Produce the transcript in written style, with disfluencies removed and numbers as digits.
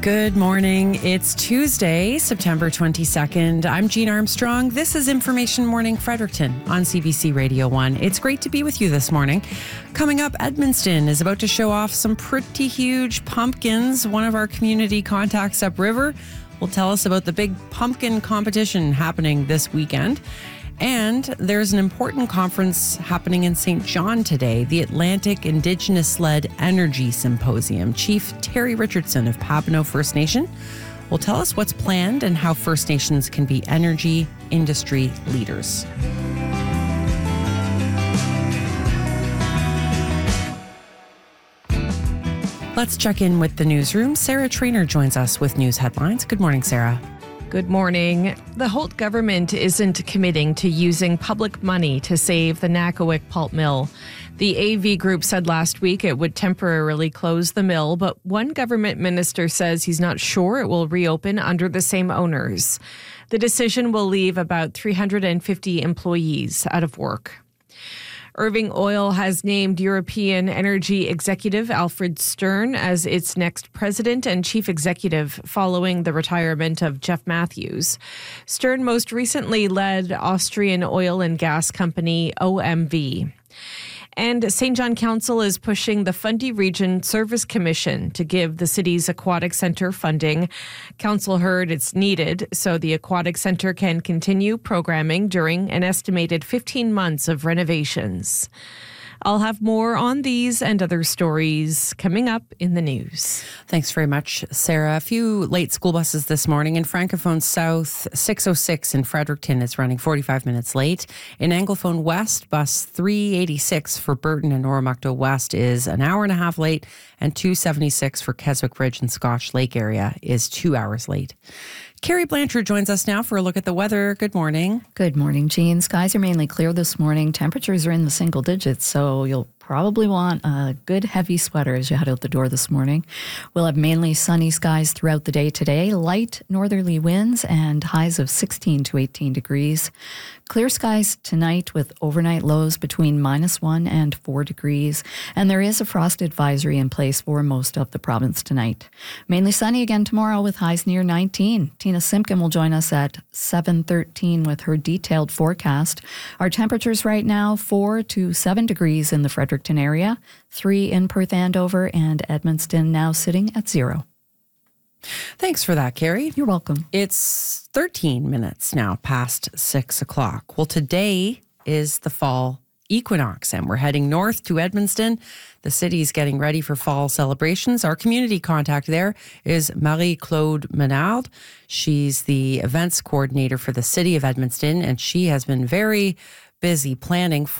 Good morning. It's Tuesday, September 22nd. I'm Jean Armstrong. This is Information Morning Fredericton on CBC Radio 1. It's great to be with you this morning. Coming up, Edmundston is about to show off some pretty huge pumpkins. One of our community contacts upriver will tell us about the big pumpkin competition happening this weekend. And there's an important conference happening in St. John today, the Atlantic Indigenous-Led Energy Symposium. Chief Terry Richardson of Papineau First Nation will tell us what's planned and how First Nations can be energy industry leaders. Let's check in with the newsroom. Sarah Trainer joins us with news headlines. Good morning, Sarah. Good morning. The Holt government isn't committing to using public money to save the Nakawic pulp mill. The AV Group said last week it would temporarily close the mill, but one government minister says he's not sure it will reopen under the same owners. The decision will leave about 350 employees out of work. Irving Oil has named European energy executive Alfred Stern as its next president and chief executive following the retirement of Jeff Matthews. Stern most recently led Austrian oil and gas company OMV. And St. John Council is pushing the Fundy Region Service Commission to give the city's aquatic centre funding. Council heard it's needed so the aquatic centre can continue programming during an estimated 15 months of renovations. I'll have more on these and other stories coming up in the news. Thanks very much, Sarah. A few late school buses this morning. In Francophone South, 606 in Fredericton is running 45 minutes late. In Anglophone West, bus 386 for Burton and Oromocto West is an hour and a half late, and 276 for Keswick Ridge and Scotch Lake area is 2 hours late. Carrie Blanchard joins us now for a look at the weather. Good morning. Good morning, Jean. Skies are mainly clear this morning. Temperatures are in the single digits, so you'll probably want a good heavy sweater as you head out the door this morning. We'll have mainly sunny skies throughout the day today, light northerly winds and highs of 16 to 18 degrees. Clear skies tonight with overnight lows between -1 and 4 degrees, and there is a frost advisory in place for most of the province tonight. Mainly sunny again tomorrow with highs near 19. Tina Simpkin will join us at 7:13 with her detailed forecast. Our temperatures right now 4 to 7 degrees in the Fredericton area, 3 in Perth Andover, and Edmundston now sitting at 0. Thanks for that, Carrie. You're welcome. It's 13 minutes now past 6 o'clock. Well, today is the fall equinox, and we're heading north to Edmundston. The city's getting ready for fall celebrations. Our community contact there is Marie-Claude Menard. She's the events coordinator for the city of Edmundston, and she has been very busy planning